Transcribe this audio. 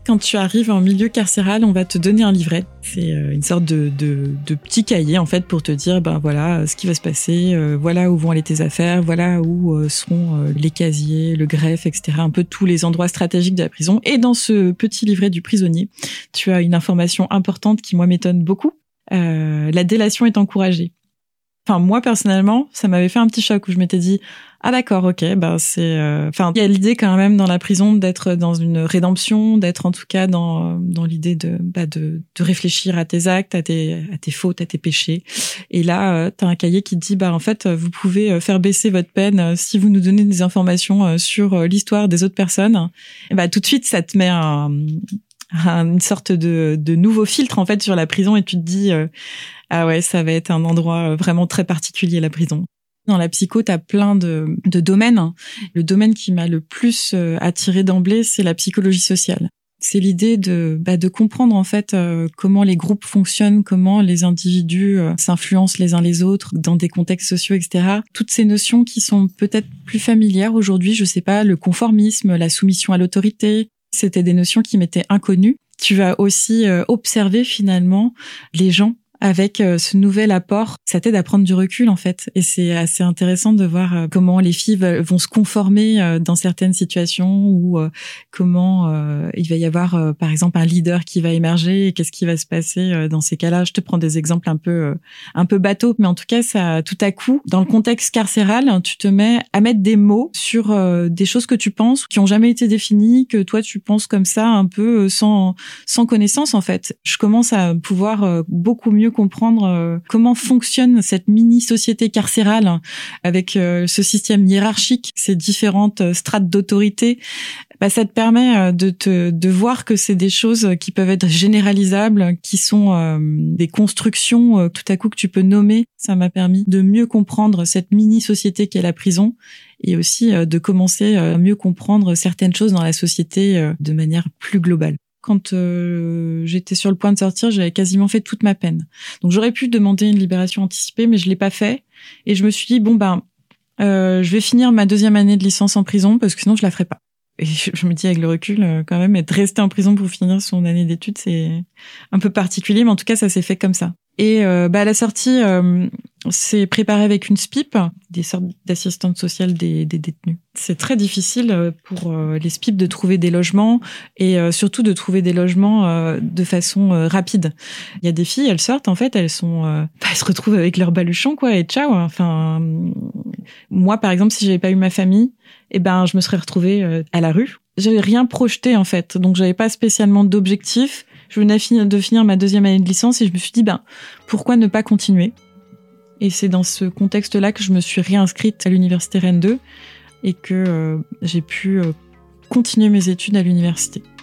Quand tu arrives en milieu carcéral, on va te donner un livret. C'est une sorte de petit cahier en fait pour te dire voilà ce qui va se passer, voilà où vont aller tes affaires, voilà où seront les casiers, le greffe, etc. Un peu tous les endroits stratégiques de la prison. Et dans ce petit livret du prisonnier, tu as une information importante qui moi m'étonne beaucoup. La délation est encouragée. Enfin, moi, personnellement, ça m'avait fait un petit choc où je m'étais dit, ah d'accord, ok, c'est... il y a l'idée quand même dans la prison d'être dans une rédemption, d'être en tout cas dans l'idée de réfléchir à tes actes, à tes fautes, à tes péchés. Et là, t'as un cahier qui te dit, en fait, vous pouvez faire baisser votre peine si vous nous donnez des informations sur l'histoire des autres personnes. Et tout de suite, ça te met une sorte de nouveau filtre en fait sur la prison et tu te dis ah ouais, ça va être un endroit vraiment très particulier, la prison. Dans la psycho, t'as plein de domaines. Le domaine qui m'a le plus attiré d'emblée, c'est la psychologie sociale. C'est l'idée de comprendre en fait comment les groupes fonctionnent, comment les individus s'influencent les uns les autres dans des contextes sociaux, etc. Toutes ces notions qui sont peut-être plus familières aujourd'hui, je sais pas, le conformisme, la soumission à l'autorité, c'était des notions qui m'étaient inconnues. Tu vas aussi observer finalement les gens avec ce nouvel apport. Ça t'aide à prendre du recul en fait. Et c'est assez intéressant de voir comment les filles vont se conformer dans certaines situations ou comment il va y avoir par exemple un leader qui va émerger et qu'est-ce qui va se passer dans ces cas-là. Je te prends des exemples un peu bateaux, mais en tout cas ça, tout à coup, dans le contexte carcéral, tu te mets à mettre des mots sur des choses que tu penses qui ont jamais été définies, que toi tu penses comme ça un peu sans connaissance en fait. Je commence à pouvoir beaucoup mieux comprendre comment fonctionne cette mini-société carcérale avec ce système hiérarchique, ces différentes strates d'autorité. Ça te permet de voir que c'est des choses qui peuvent être généralisables, qui sont des constructions tout à coup que tu peux nommer. Ça m'a permis de mieux comprendre cette mini-société qu'est la prison et aussi de commencer à mieux comprendre certaines choses dans la société de manière plus globale. Quand j'étais sur le point de sortir, j'avais quasiment fait toute ma peine. Donc j'aurais pu demander une libération anticipée, mais je l'ai pas fait. Et je me suis dit je vais finir ma 2e année de licence en prison parce que sinon je la ferai pas. Et je me dis avec le recul, quand même, être resté en prison pour finir son année d'études, c'est un peu particulier, mais en tout cas ça s'est fait comme ça. Et à la sortie, c'est préparé avec une SPIP, des sortes d'assistantes sociales des détenus. C'est très difficile pour les SPIP de trouver des logements et surtout de trouver des logements de façon rapide. Il y a des filles, elles sortent, en fait, elles sont, elles se retrouvent avec leur baluchon, quoi, et ciao. Enfin, moi, par exemple, si j'avais pas eu ma famille, je me serais retrouvée à la rue. J'avais rien projeté, en fait, donc j'avais pas spécialement d'objectif. Je venais de finir ma 2e année de licence et je me suis dit, pourquoi ne pas continuer ? Et c'est dans ce contexte-là que je me suis réinscrite à l'université Rennes 2 et que j'ai pu continuer mes études à l'université.